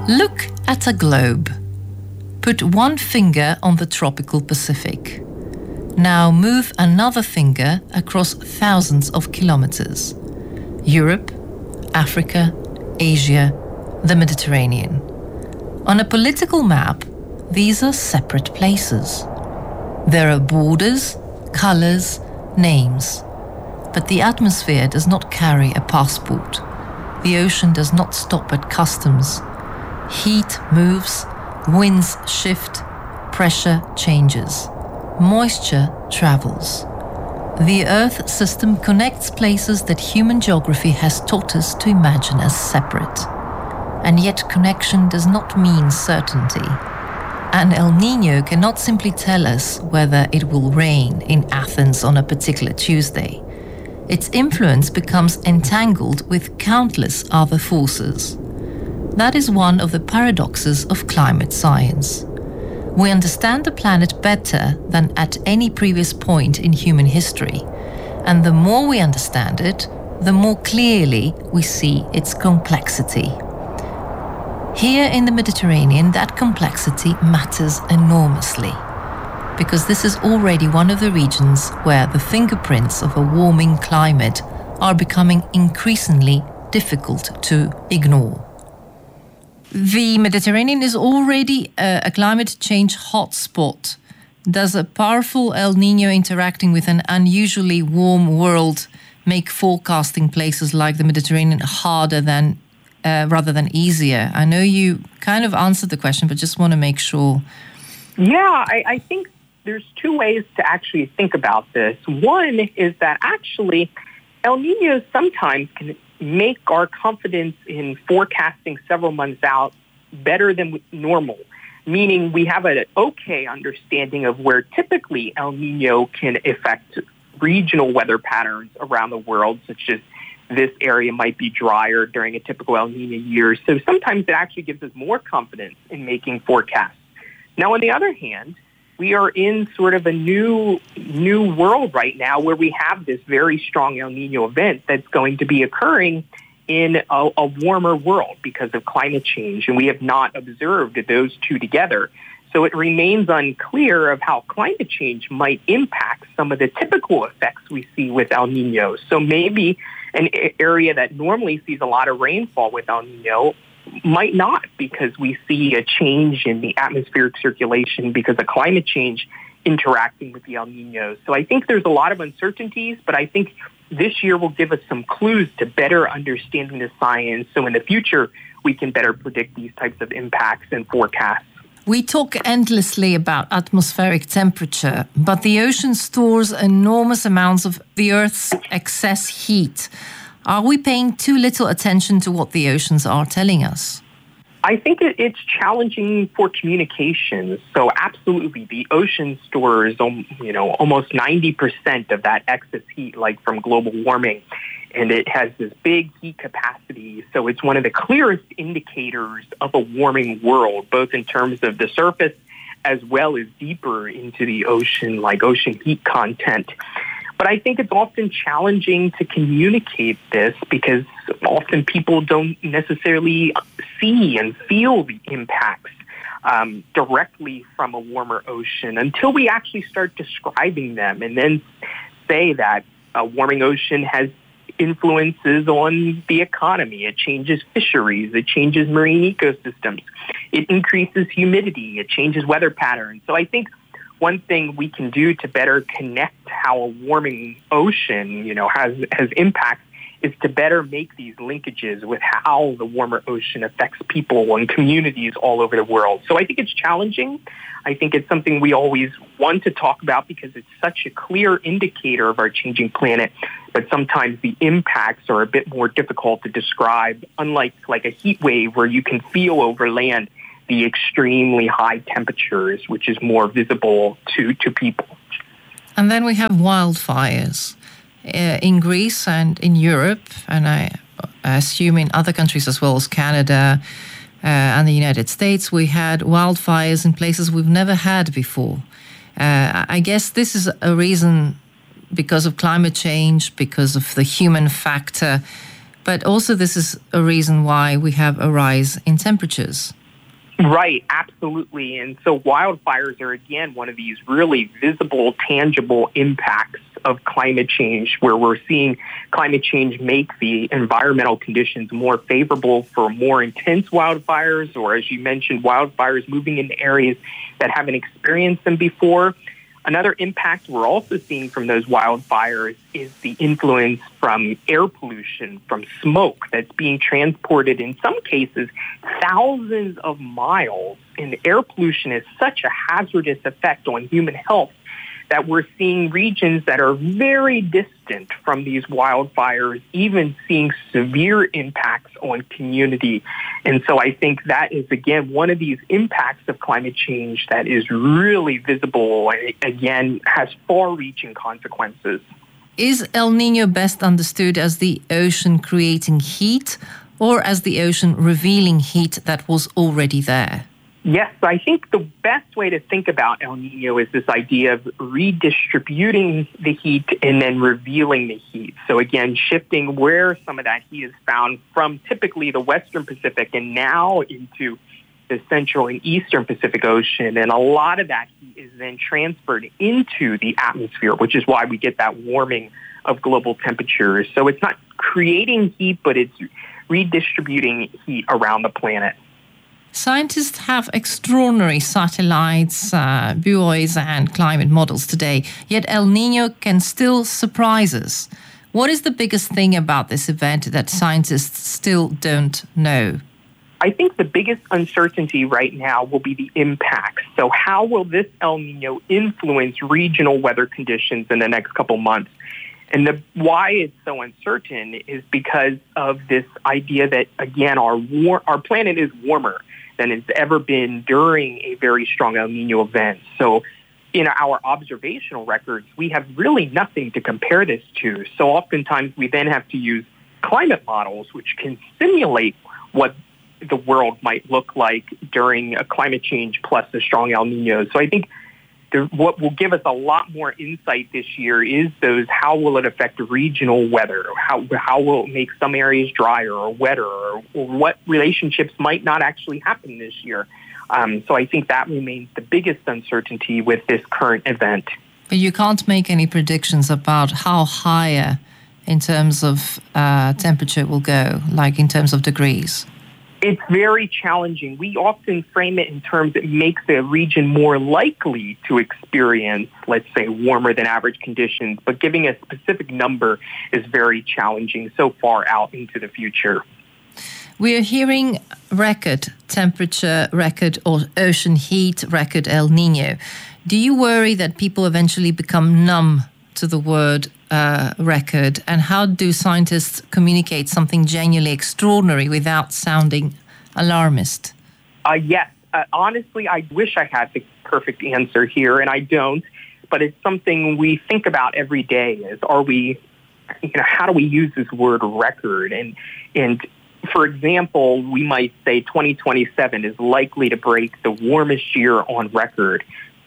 Look at a globe. Put one finger on the tropical Pacific. Now move another finger across thousands of kilometers. Europe, Africa, Asia, the Mediterranean. On a political map, these are separate places. There are borders, colors, names. But the atmosphere does not carry a passport. The ocean does not stop at customs. Heat moves, winds shift, pressure changes. Moisture travels. The Earth system connects places that human geography has taught us to imagine as separate. And yet connection does not mean certainty. An El Niño cannot simply tell us whether it will rain in Athens on a particular Tuesday. Its influence becomes entangled with countless other forces. That is one of the paradoxes of climate science. We understand the planet better than at any previous point in human history, and the more we understand it, the more clearly we see its complexity. Here in the Mediterranean, that complexity matters enormously, because this is already one of the regions where the fingerprints of a warming climate are becoming increasingly difficult to ignore. The Mediterranean is already a climate change hotspot. Does a powerful El Niño interacting with an unusually warm world make forecasting places like the Mediterranean harder than rather than easier? I know you kind of answered the question, but just want to make sure. Yeah, I think there's two ways to actually think about this. One is that actually El Niños sometimes can make our confidence in forecasting several months out better than normal, meaning we have an okay understanding of where typically El Niño can affect regional weather patterns around the world, such as this area might be drier during a typical El Niño year. So sometimes it actually gives us more confidence in making forecasts. Now, on the other hand, we are in sort of a new world right now where we have this very strong El Niño event that's going to be occurring in a warmer world because of climate change, and we have not observed those two together. So it remains unclear of how climate change might impact some of the typical effects we see with El Niño. So maybe an area that normally sees a lot of rainfall with El Niño might not, because we see a change in the atmospheric circulation because of climate change interacting with the El Niños. So I think there's a lot of uncertainties, but I think this year will give us some clues to better understanding the science. So in the future, we can better predict these types of impacts and forecasts. We talk endlessly about atmospheric temperature, but the ocean stores enormous amounts of the Earth's excess heat. Are we paying too little attention to what the oceans are telling us? I think it's challenging for communications. So absolutely, the ocean stores, almost 90% of that excess heat, like from global warming, and it has this big heat capacity. So it's one of the clearest indicators of a warming world, both in terms of the surface as well as deeper into the ocean, like ocean heat content. But I think it's often challenging to communicate this because often people don't necessarily see and feel the impacts directly from a warmer ocean until we actually start describing them and then say that a warming ocean has influences on the economy. It changes fisheries. It changes marine ecosystems. It increases humidity. It changes weather patterns. So I think one thing we can do to better connect how a warming ocean, has impacts is to better make these linkages with how the warmer ocean affects people and communities all over the world. So I think it's challenging. I think it's something we always want to talk about because it's such a clear indicator of our changing planet, but sometimes the impacts are a bit more difficult to describe, unlike like a heat wave where you can feel over land the extremely high temperatures, which is more visible to people. And then we have wildfires in Greece and in Europe, and I assume in other countries as well as Canada and the United States. We had wildfires in places we've never had before. I guess this is a reason because of climate change, because of the human factor. But also this is a reason why we have a rise in temperatures. Right, absolutely. And so wildfires are, again, one of these really visible, tangible impacts of climate change, where we're seeing climate change make the environmental conditions more favorable for more intense wildfires, or, as you mentioned, wildfires moving into areas that haven't experienced them before. Another impact we're also seeing from those wildfires is the influence from air pollution, from smoke that's being transported, in some cases, thousands of miles. And air pollution has such a hazardous effect on human health that we're seeing regions that are very distant from these wildfires even seeing severe impacts on community. And so I think that is, again, one of these impacts of climate change that is really visible and, again, has far-reaching consequences. Is El Niño best understood as the ocean creating heat or as the ocean revealing heat that was already there? Yes, I think the best way to think about El Niño is this idea of redistributing the heat and then revealing the heat. So again, shifting where some of that heat is found from typically the Western Pacific and now into the Central and Eastern Pacific Ocean. And a lot of that heat is then transferred into the atmosphere, which is why we get that warming of global temperatures. So it's not creating heat, but it's redistributing heat around the planet. Scientists have extraordinary satellites, buoys and climate models today, yet El Niño can still surprise us. What is the biggest thing about this event that scientists still don't know? I think the biggest uncertainty right now will be the impacts. So how will this El Niño influence regional weather conditions in the next couple months? And why it's so uncertain is because of this idea that, again, our planet is warmer than it's ever been during a very strong El Niño event. So in our observational records, we have really nothing to compare this to. So oftentimes we then have to use climate models, which can simulate what the world might look like during a climate change plus a strong El Niño. So I think what will give us a lot more insight this year is how will it affect regional weather? How will it make some areas drier or wetter, or what relationships might not actually happen this year? So I think that remains the biggest uncertainty with this current event. But you can't make any predictions about how higher in terms of temperature will go, like in terms of degrees. It's very challenging. We often frame it in terms that makes a region more likely to experience, let's say, warmer than average conditions, but giving a specific number is very challenging so far out into the future. We are hearing record temperature, record or ocean heat, record El Niño. Do you worry that people eventually become numb to the word record, and how do scientists communicate something genuinely extraordinary without sounding alarmist? Yes. Honestly, I wish I had the perfect answer here, and I don't, but it's something we think about every day is, how do we use this word record? And for example, we might say 2027 is likely to break the warmest year on record.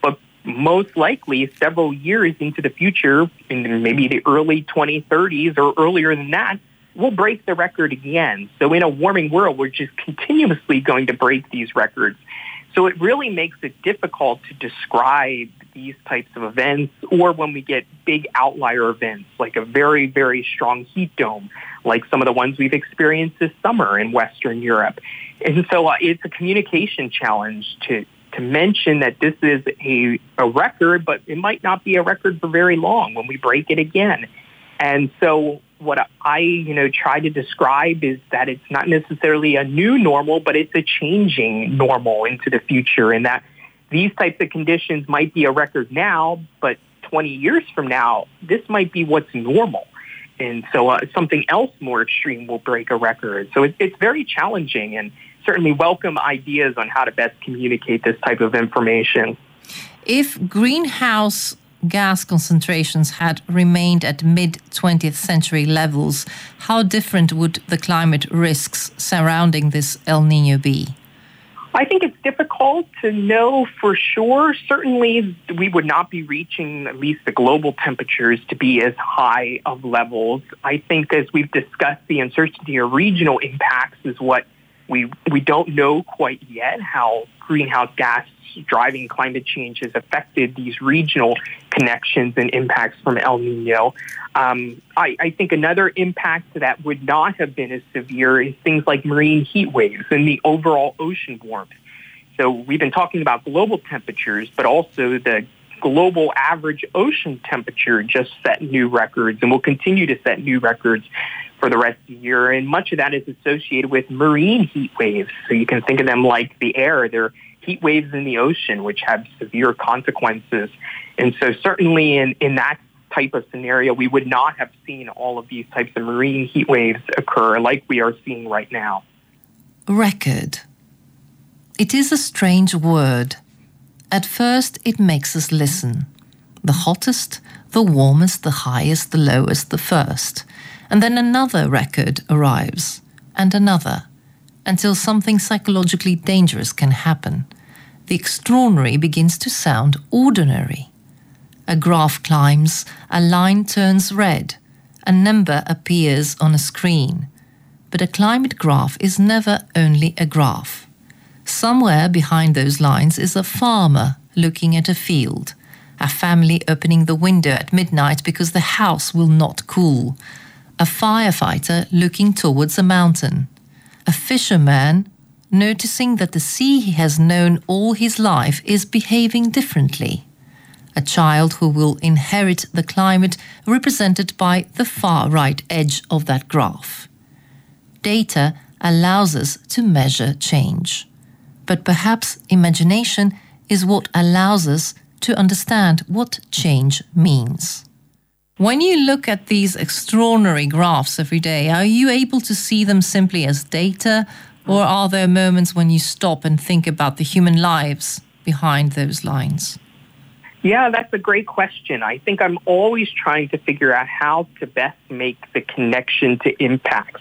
Most likely several years into the future, in maybe the early 2030s or earlier than that, we'll break the record again. So in a warming world, we're just continuously going to break these records. So it really makes it difficult to describe these types of events, or when we get big outlier events like a very, very strong heat dome, like some of the ones we've experienced this summer in Western Europe. And so it's a communication challenge to mention that this is a record, but it might not be a record for very long when we break it again. And so what I try to describe is that it's not necessarily a new normal, but it's a changing normal into the future, and that these types of conditions might be a record now, but 20 years from now, this might be what's normal. And so something else more extreme will break a record. So it's very challenging, and certainly welcome ideas on how to best communicate this type of information. If greenhouse gas concentrations had remained at mid-20th century levels, how different would the climate risks surrounding this El Niño be? I think it's difficult to know for sure. Certainly, we would not be reaching at least the global temperatures to be as high of levels. I think, as we've discussed, the uncertainty of regional impacts is what we don't know quite yet, how greenhouse gas driving climate change has affected these regional connections and impacts from El Nino. I think another impact that would not have been as severe is things like marine heat waves and the overall ocean warmth. So we've been talking about global temperatures, but also the global average ocean temperature just set new records and will continue to set new records for the rest of the year. And much of that is associated with marine heat waves. So you can think of them like the air. They're heat waves in the ocean, which have severe consequences. And so certainly in that type of scenario, we would not have seen all of these types of marine heat waves occur like we are seeing right now. Record. It is a strange word. At first, it makes us listen. The hottest, the warmest, the highest, the lowest, the first. And then another record arrives, and another, until something psychologically dangerous can happen. The extraordinary begins to sound ordinary. A graph climbs, a line turns red, a number appears on a screen. But a climate graph is never only a graph. Somewhere behind those lines is a farmer looking at a field, a family opening the window at midnight because the house will not cool, a firefighter looking towards a mountain, a fisherman noticing that the sea he has known all his life is behaving differently, a child who will inherit the climate represented by the far right edge of that graph. Data allows us to measure change, but perhaps imagination is what allows us to understand what change means. When you look at these extraordinary graphs every day, are you able to see them simply as data, or are there moments when you stop and think about the human lives behind those lines? Yeah, that's a great question. I think I'm always trying to figure out how to best make the connection to impacts.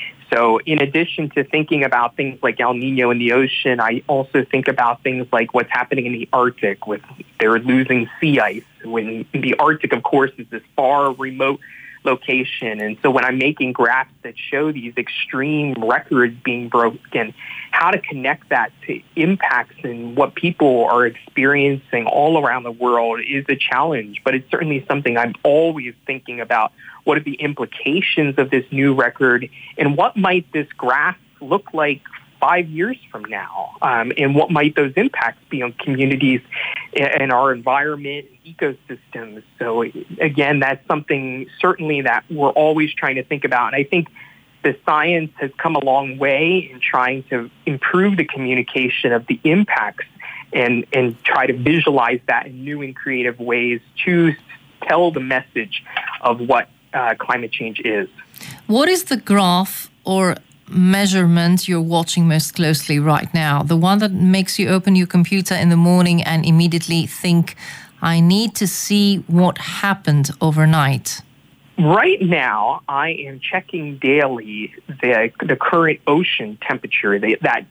So in addition to thinking about things like El Nino in the ocean, I also think about things like what's happening in the Arctic with they're losing sea ice. When the Arctic, of course, is this far remote location. And so when I'm making graphs that show these extreme records being broken, how to connect that to impacts and what people are experiencing all around the world is a challenge. But it's certainly something I'm always thinking about. What are the implications of this new record, and what might this graph look like 5 years from now? And what might those impacts be on communities and our environment and ecosystems? So again, that's something certainly that we're always trying to think about. And I think the science has come a long way in trying to improve the communication of the impacts and try to visualize that in new and creative ways to tell the message of what climate change is. What is the graph or measurement you're watching most closely right now? The one that makes you open your computer in the morning and immediately think, I need to see what happened overnight? Right now, I am checking daily the current ocean temperature, that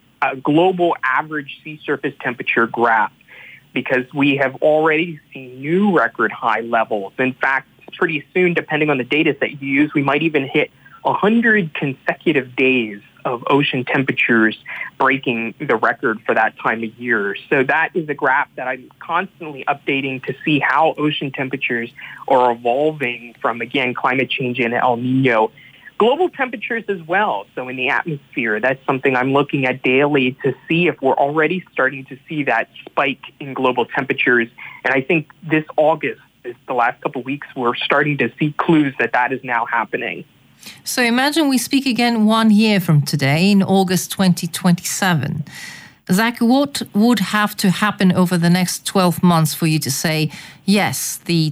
global average sea surface temperature graph, because we have already seen new record high levels. In fact, pretty soon, depending on the data set you use, we might even hit 100 consecutive days of ocean temperatures breaking the record for that time of year. So that is a graph that I'm constantly updating to see how ocean temperatures are evolving from, again, climate change and El Nino. Global temperatures as well. So in the atmosphere, that's something I'm looking at daily to see if we're already starting to see that spike in global temperatures. And I think this August, the last couple of weeks, we're starting to see clues that is now happening. So imagine we speak again 1 year from today, in August 2027. Zach, what would have to happen over the next 12 months for you to say, yes, the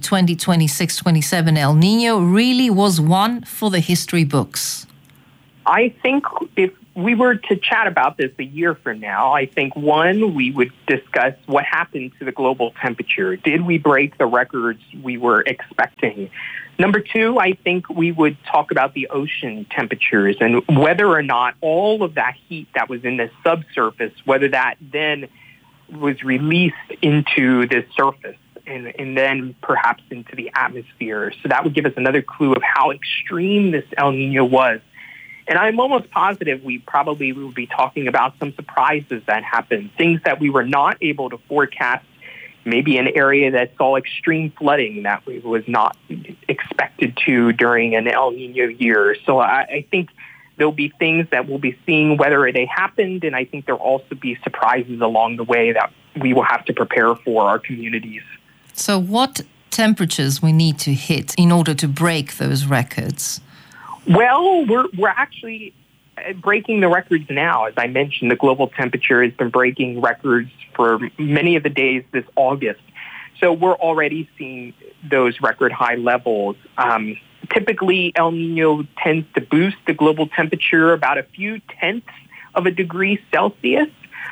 2026-27 El Nino really was one for the history books? I think if we were to chat about this a year from now, I think, one, we would discuss what happened to the global temperature. Did we break the records we were expecting? Number two, I think we would talk about the ocean temperatures and whether or not all of that heat that was in the subsurface, whether that then was released into the surface and then perhaps into the atmosphere. So that would give us another clue of how extreme this El Nino was. And I'm almost positive we probably will be talking about some surprises that happened, things that we were not able to forecast, maybe an area that saw extreme flooding that was not expected to during an El Nino year. So I think there'll be things that we'll be seeing whether they happened, and I think there'll also be surprises along the way that we will have to prepare for our communities. So what temperatures we need to hit in order to break those records? Well, we're actually breaking the records now. As I mentioned, the global temperature has been breaking records for many of the days this August. So we're already seeing those record high levels. Typically, El Nino tends to boost the global temperature about a few tenths of a degree Celsius.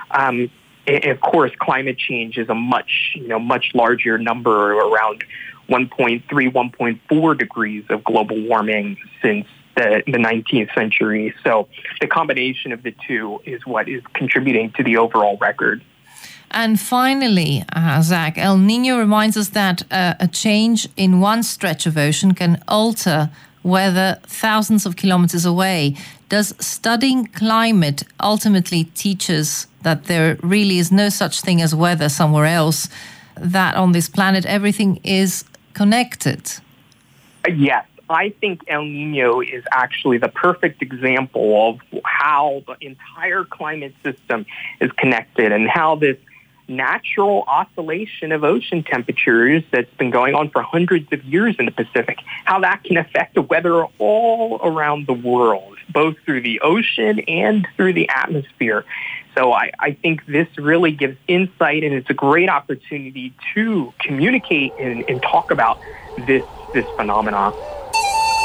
Of course, climate change is a much larger number, around 1.3, 1.4 degrees of global warming since the 19th century. So the combination of the two is what is contributing to the overall record. And finally, Zach, El Nino reminds us that a change in one stretch of ocean can alter weather thousands of kilometers away. Does studying climate ultimately teach us that there really is no such thing as weather somewhere else, that on this planet everything is connected? Yes. I think El Nino is actually the perfect example of how the entire climate system is connected and how this natural oscillation of ocean temperatures that's been going on for hundreds of years in the Pacific, how that can affect the weather all around the world, both through the ocean and through the atmosphere. So I think this really gives insight, and it's a great opportunity to communicate and talk about this phenomenon.